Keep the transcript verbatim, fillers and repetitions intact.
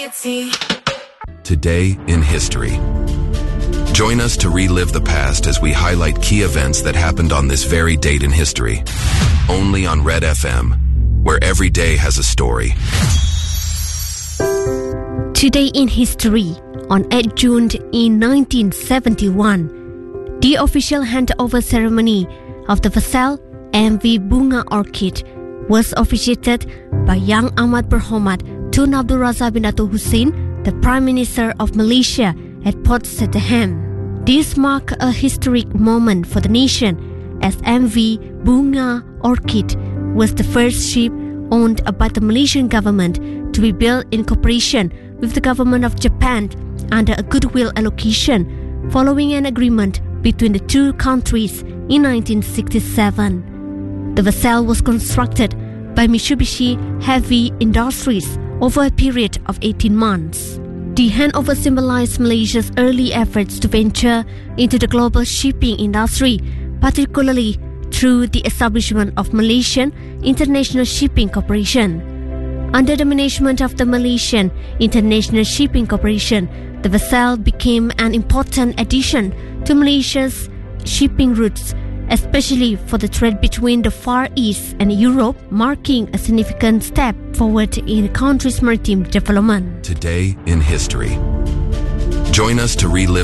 Today in history. Join us to relive the past as we highlight key events that happened on this very date in history. Only on Red F M, where every day has a story. Today in history, on the eighth of June in nineteen seventy-one, the official handover ceremony of the Vessel M V Bunga Orchid was officiated by young Ahmad Berhormat Tun Abdul Razak bin Dato' Hussein, the Prime Minister of Malaysia, at Port Sydenham. This marked a historic moment for the nation, as M V Bunga Orchid was the first ship owned by the Malaysian government to be built in cooperation with the government of Japan under a goodwill allocation following an agreement between the two countries in nineteen sixty-seven. The vessel was constructed by Mitsubishi Heavy Industries over a period of eighteen months. The handover symbolized Malaysia's early efforts to venture into the global shipping industry, particularly through the establishment of Malaysian International Shipping Corporation. Under the management of the Malaysian International Shipping Corporation, the vessel became an important addition to Malaysia's shipping routes, especially for the trade between the Far East and Europe, marking a significant step forward in the country's maritime development. Today in history. Join us to relive